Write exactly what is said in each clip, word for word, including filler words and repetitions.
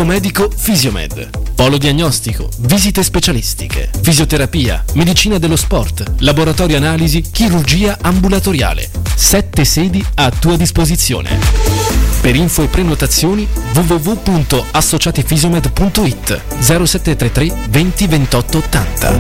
Gruppo medico Fisiomed. Polo diagnostico, visite specialistiche, fisioterapia, medicina dello sport, laboratorio analisi, chirurgia ambulatoriale. Sette sedi a tua disposizione. Per info e prenotazioni w w w punto associatifisiomed punto it zero sette tre tre venti ventotto ottanta.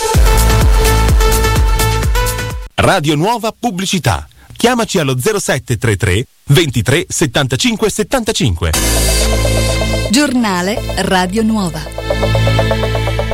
Radio Nuova Pubblicità. Chiamaci allo zero sette tre tre ventitré settantacinque settantacinque. Giornale Radio Nuova.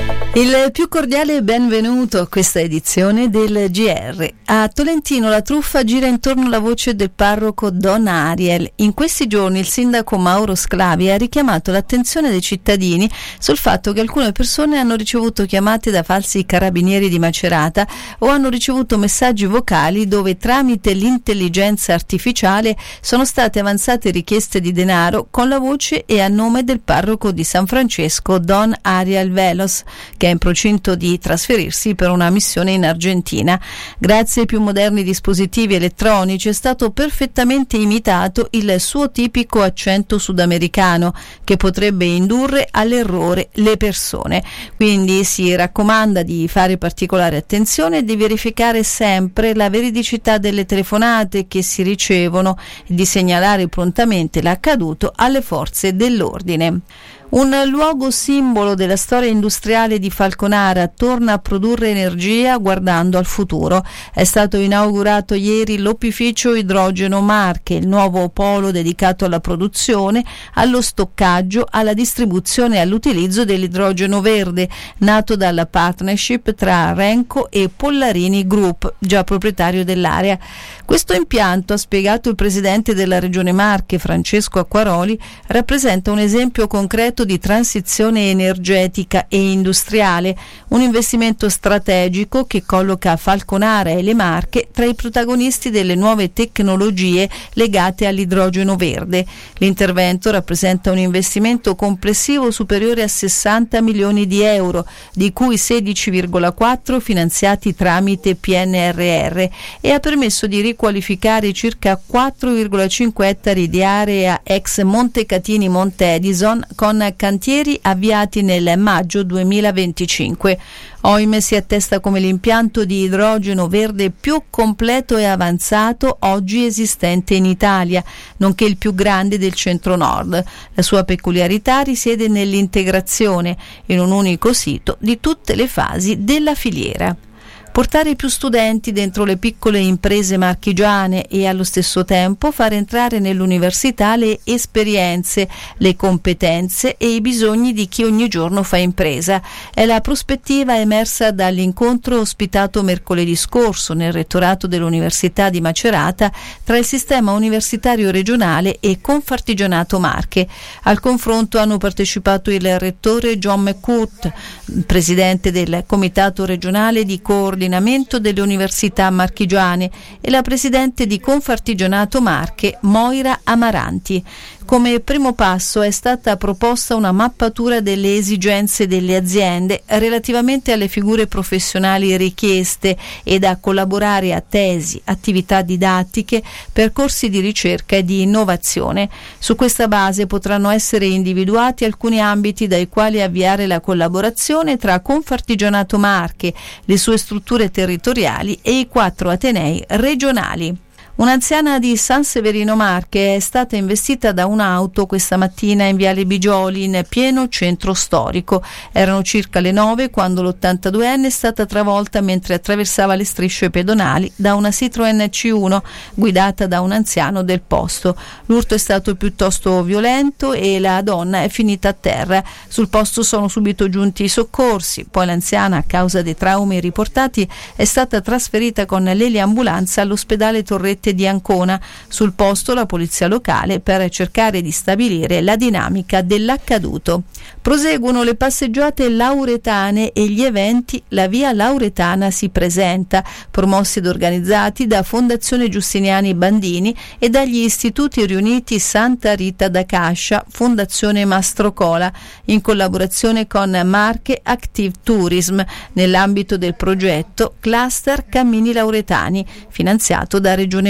Il più cordiale benvenuto a questa edizione del G R. A Tolentino la truffa gira intorno alla voce del parroco Don Ariel. In questi giorni il sindaco Mauro Sclavi ha richiamato l'attenzione dei cittadini sul fatto che alcune persone hanno ricevuto chiamate da falsi carabinieri di Macerata o hanno ricevuto messaggi vocali dove tramite l'intelligenza artificiale sono state avanzate richieste di denaro con la voce e a nome del parroco di San Francesco Don Ariel Velos, che è in procinto di trasferirsi per una missione in Argentina. Grazie ai più moderni dispositivi elettronici è stato perfettamente imitato il suo tipico accento sudamericano che potrebbe indurre all'errore le persone. Quindi si raccomanda di fare particolare attenzione e di verificare sempre la veridicità delle telefonate che si ricevono e di segnalare prontamente l'accaduto alle forze dell'ordine. Un luogo simbolo della storia industriale di Falconara torna a produrre energia guardando al futuro. È stato inaugurato ieri l'opificio Idrogeno Marche, il nuovo polo dedicato alla produzione, allo stoccaggio, alla distribuzione e all'utilizzo dell'idrogeno verde, nato dalla partnership tra Renco e Pollarini Group, già proprietario dell'area. Questo impianto, ha spiegato il presidente della Regione Marche, Francesco Acquaroli, rappresenta un esempio concreto di transizione energetica e industriale, un investimento strategico che colloca Falconara e le Marche tra i protagonisti delle nuove tecnologie legate all'idrogeno verde. L'intervento rappresenta un investimento complessivo superiore a sessanta milioni di euro, di cui sedici virgola quattro finanziati tramite P N R R, e ha permesso di riqualificare circa quattro virgola cinque ettari di area ex Montecatini Monte Edison con cantieri avviati nel maggio duemilaventicinque. Oime si attesta come l'impianto di idrogeno verde più completo e avanzato oggi esistente in Italia, nonché il più grande del centro-nord. La sua peculiarità risiede nell'integrazione in un unico sito di tutte le fasi della filiera. Portare più studenti dentro le piccole imprese marchigiane e allo stesso tempo far entrare nell'università le esperienze, le competenze e i bisogni di chi ogni giorno fa impresa. È la prospettiva emersa dall'incontro ospitato mercoledì scorso nel rettorato dell'Università di Macerata tra il sistema universitario regionale e Confartigianato Marche. Al confronto hanno partecipato il rettore John McCourt, presidente del Comitato regionale di coordinamento delle università marchigiane, e la presidente di Confartigianato Marche Moira Amaranti. Come primo passo è stata proposta una mappatura delle esigenze delle aziende relativamente alle figure professionali richieste e da collaborare a tesi, attività didattiche, percorsi di ricerca e di innovazione. Su questa base potranno essere individuati alcuni ambiti dai quali avviare la collaborazione tra Confartigianato Marche, le sue strutture territoriali e i quattro atenei regionali. Un'anziana di San Severino Marche è stata investita da un'auto questa mattina in Viale Bigioli, in pieno centro storico. Erano circa le nove quando l'ottantaduenne è stata travolta mentre attraversava le strisce pedonali da una Citroen C uno guidata da un anziano del posto. L'urto è stato piuttosto violento e la donna è finita a terra. Sul posto sono subito giunti i soccorsi, poi l'anziana, a causa dei traumi riportati, è stata trasferita con l'eliambulanza all'ospedale Torrette di Ancona. Sul posto la polizia locale per cercare di stabilire la dinamica dell'accaduto. Proseguono le passeggiate lauretane e gli eventi La Via Lauretana si presenta, promossi ed organizzati da Fondazione Giustiniani Bandini e dagli istituti riuniti Santa Rita da Cascia, Fondazione Mastrocola, in collaborazione con Marche Active Tourism, nell'ambito del progetto Cluster Cammini Lauretani, finanziato da Regione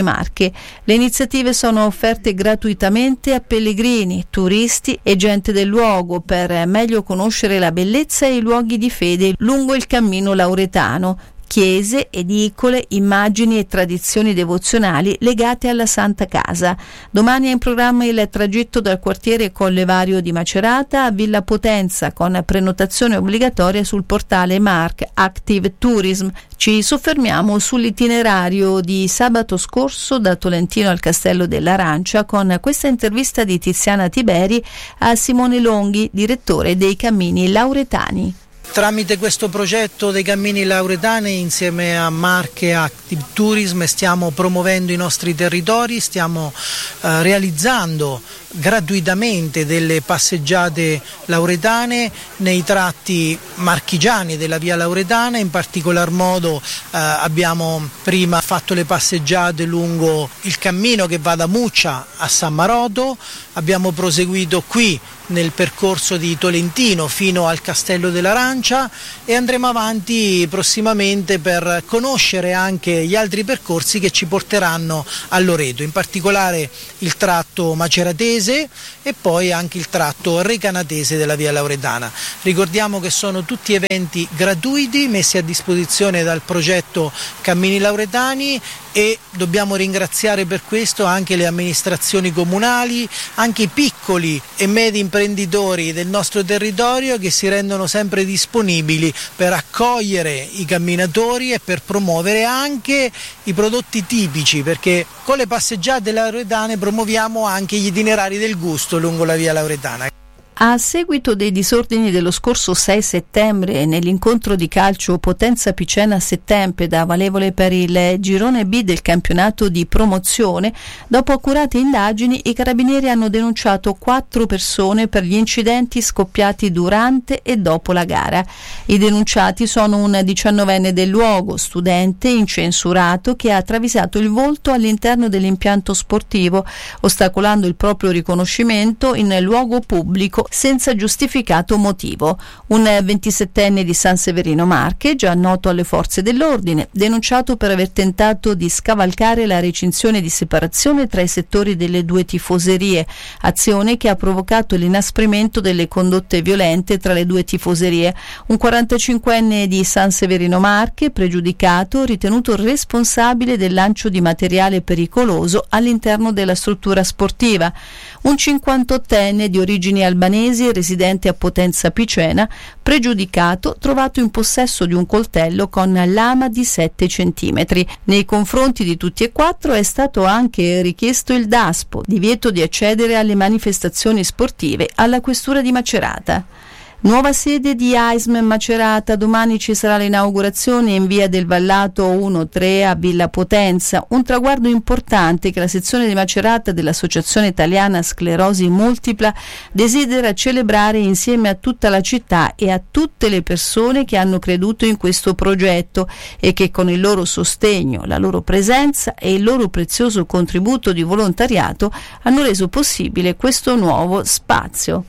Marche. Le iniziative sono offerte gratuitamente a pellegrini, turisti e gente del luogo per meglio conoscere la bellezza e i luoghi di fede lungo il cammino lauretano. Chiese, edicole, immagini e tradizioni devozionali legate alla Santa Casa. Domani è in programma il tragitto dal quartiere Collevario di Macerata a Villa Potenza con prenotazione obbligatoria sul portale Mark Active Tourism. Ci soffermiamo sull'itinerario di sabato scorso da Tolentino al Castello dell'Arancia con questa intervista di Tiziana Tiberi a Simone Longhi, direttore dei Cammini Lauretani. Tramite questo progetto dei Cammini Lauretani insieme a Marche Active Tourism stiamo promuovendo i nostri territori, stiamo eh, realizzando gratuitamente delle passeggiate lauretane nei tratti marchigiani della via Lauretana. In particolar modo eh, abbiamo prima fatto le passeggiate lungo il cammino che va da Muccia a San Maroto, abbiamo proseguito qui nel percorso di Tolentino fino al Castello dell'Arancia e andremo avanti prossimamente per conoscere anche gli altri percorsi che ci porteranno a Loreto, in particolare il tratto maceratese e poi anche il tratto recanatese della via Lauretana. Ricordiamo che sono tutti eventi gratuiti messi a disposizione dal progetto Cammini Lauretani e dobbiamo ringraziare per questo anche le amministrazioni comunali, anche i piccoli e medi imprenditori del nostro territorio che si rendono sempre disponibili per accogliere i camminatori e per promuovere anche i prodotti tipici, perché con le passeggiate lauretane promuoviamo anche gli itinerari del gusto lungo la via Lauretana. A seguito dei disordini dello scorso sei settembre nell'incontro di calcio Potenza Picena Settempeda valevole per il girone B del campionato di promozione, dopo accurate indagini i carabinieri hanno denunciato quattro persone per gli incidenti scoppiati durante e dopo la gara. I denunciati sono un diciannovenne del luogo, studente incensurato che ha travisato il volto all'interno dell'impianto sportivo, ostacolando il proprio riconoscimento in luogo pubblico senza giustificato motivo. Un ventisettenne di San Severino Marche, già noto alle forze dell'ordine, denunciato per aver tentato di scavalcare la recinzione di separazione tra i settori delle due tifoserie, azione che ha provocato l'inasprimento delle condotte violente tra le due tifoserie. Un quarantacinquenne di San Severino Marche, pregiudicato, ritenuto responsabile del lancio di materiale pericoloso all'interno della struttura sportiva. Un cinquantottenne di origini albanesi, residente a Potenza Picena, pregiudicato, trovato in possesso di un coltello con lama di sette centimetri. Nei confronti di tutti e quattro è stato anche richiesto il DASPO, divieto di accedere alle manifestazioni sportive alla questura di Macerata. Nuova sede di A I S M Macerata, domani ci sarà l'inaugurazione in via del Vallato uno tre a Villa Potenza, un traguardo importante che la sezione di Macerata dell'Associazione Italiana Sclerosi Multipla desidera celebrare insieme a tutta la città e a tutte le persone che hanno creduto in questo progetto e che con il loro sostegno, la loro presenza e il loro prezioso contributo di volontariato hanno reso possibile questo nuovo spazio.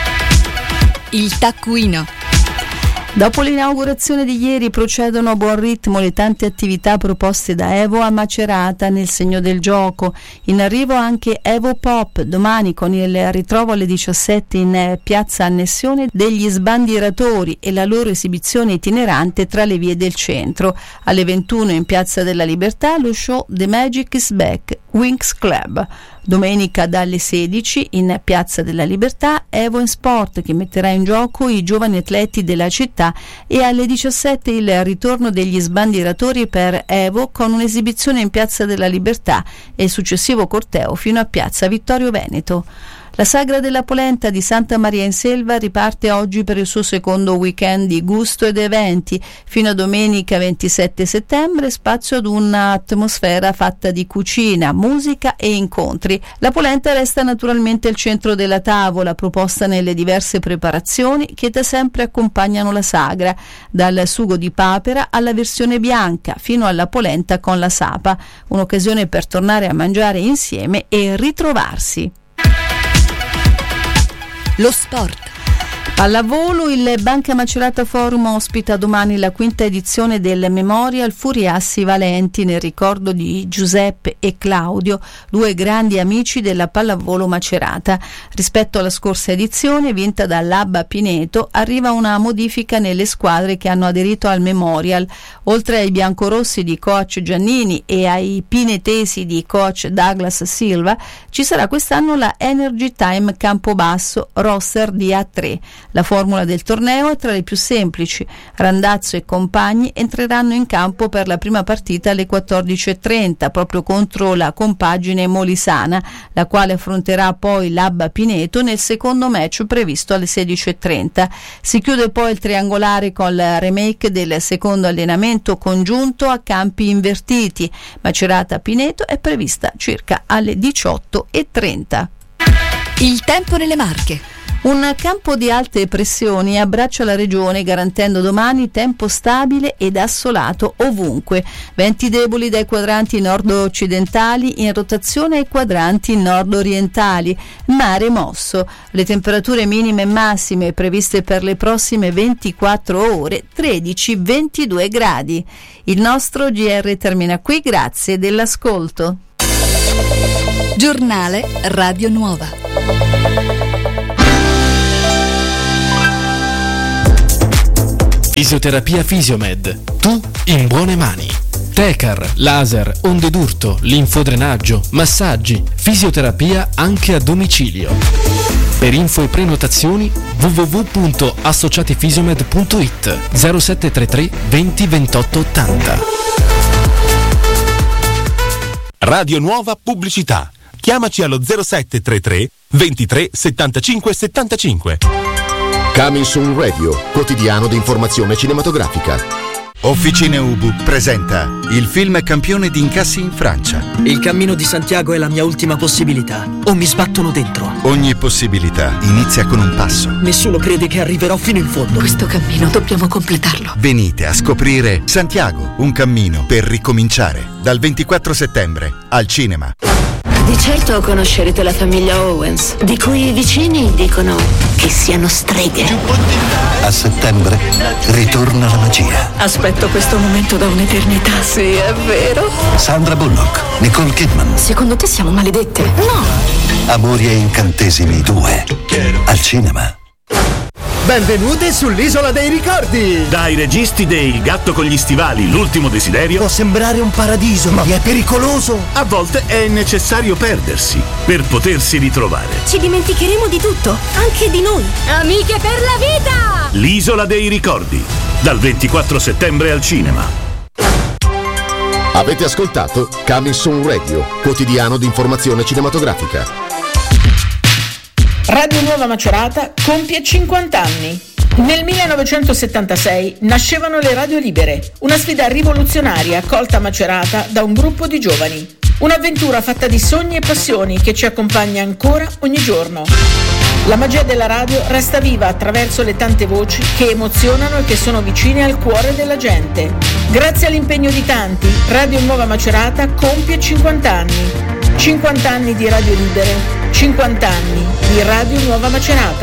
Il taccuino. Dopo l'inaugurazione di ieri procedono a buon ritmo le tante attività proposte da Evo a Macerata nel segno del gioco. In arrivo anche Evo Pop, domani con il ritrovo alle diciassette in piazza Annessione degli sbandieratori e la loro esibizione itinerante tra le vie del centro. Alle ventuno in piazza della Libertà lo show The Magic is Back, Winx Club. Domenica dalle sedici in piazza della Libertà Evo in Sport, che metterà in gioco i giovani atleti della città, e alle diciassette il ritorno degli sbandieratori per Evo con un'esibizione in piazza della Libertà e il successivo corteo fino a piazza Vittorio Veneto. La sagra della polenta di Santa Maria in Selva riparte oggi per il suo secondo weekend di gusto ed eventi. Fino a domenica ventisette settembre spazio ad un'atmosfera fatta di cucina, musica e incontri. La polenta resta naturalmente il centro della tavola, proposta nelle diverse preparazioni che da sempre accompagnano la sagra, dal sugo di papera alla versione bianca fino alla polenta con la sapa, un'occasione per tornare a mangiare insieme e ritrovarsi. Lo sport. Pallavolo, il Banca Macerata Forum ospita domani la quinta edizione del Memorial Furiassi Valenti nel ricordo di Giuseppe e Claudio, due grandi amici della pallavolo macerata. Rispetto alla scorsa edizione, vinta dall'Abba Pineto, arriva una modifica nelle squadre che hanno aderito al Memorial. Oltre ai biancorossi di coach Giannini e ai pinetesi di coach Douglas Silva, ci sarà quest'anno la Energy Time Campobasso, roster di A tre. La formula del torneo è tra le più semplici. Randazzo e compagni entreranno in campo per la prima partita alle quattordici e trenta, proprio contro la compagine molisana, la quale affronterà poi l'Abba Pineto nel secondo match previsto alle sedici e trenta. Si chiude poi il triangolare con il remake del secondo allenamento congiunto a campi invertiti. Macerata Pineto è prevista circa alle diciotto e trenta. Il tempo nelle Marche. Un campo di alte pressioni abbraccia la regione, garantendo domani tempo stabile ed assolato ovunque. Venti deboli dai quadranti nord-occidentali in rotazione ai quadranti nord-orientali. Mare mosso. Le temperature minime e massime previste per le prossime ventiquattro ore, tredici ventidue gradi. Il nostro G R termina qui, grazie dell'ascolto. Giornale Radio Nuova. Fisioterapia Fisiomed. Tu in buone mani. Tecar, laser, onde d'urto, linfodrenaggio, massaggi, fisioterapia anche a domicilio. Per info e prenotazioni w w w punto associatifisiomed punto i t zero sette tre tre venti ventotto ottanta. Radio Nuova Pubblicità. Chiamaci allo zero sette tre tre ventitré settantacinque settantacinque. Coming Soon Radio, quotidiano di informazione cinematografica. Officine Ubu presenta il film campione di incassi in Francia. Il cammino di Santiago è la mia ultima possibilità, o mi sbattono dentro. Ogni possibilità inizia con un passo. Nessuno crede che arriverò fino in fondo. Questo cammino dobbiamo completarlo. Venite a scoprire Santiago, un cammino per ricominciare, dal ventiquattro settembre al cinema. Di certo conoscerete la famiglia Owens, di cui i vicini dicono che siano streghe. A settembre ritorna la magia. Aspetto questo momento da un'eternità. Sì, è vero. Sandra Bullock, Nicole Kidman. Secondo te siamo maledette? No. Amori e incantesimi due al cinema. Benvenute sull'Isola dei Ricordi! Dai registi dei Il gatto con gli stivali, l'ultimo desiderio. Può sembrare un paradiso, ma è pericoloso. A volte è necessario perdersi per potersi ritrovare. Ci dimenticheremo di tutto, anche di noi. Amiche per la vita! L'Isola dei Ricordi, dal ventiquattro settembre al cinema. Avete ascoltato Coming Soon Radio, quotidiano di informazione cinematografica. Radio Nuova Macerata compie cinquanta anni. Nel millenovecentosettantasei nascevano le Radio Libere, una sfida rivoluzionaria accolta a Macerata da un gruppo di giovani. Un'avventura fatta di sogni e passioni che ci accompagna ancora ogni giorno. La magia della radio resta viva attraverso le tante voci che emozionano e che sono vicine al cuore della gente. Grazie all'impegno di tanti, Radio Nuova Macerata compie cinquanta anni. cinquanta anni di Radio Libere, cinquanta anni di Radio Nuova Macerata.